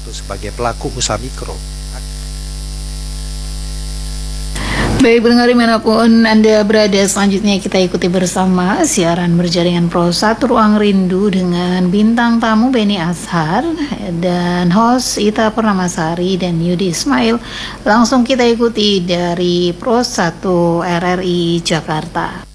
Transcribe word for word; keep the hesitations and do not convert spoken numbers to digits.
itu sebagai pelaku usaha mikro. Baik pendengar dimanapun Anda berada, selanjutnya kita ikuti bersama siaran berjaringan Pro satu Ruang Rindu dengan bintang tamu Beni Ashar dan host Ita Purnamasari dan Yudi Ismail. Langsung kita ikuti dari Pro satu R R I Jakarta.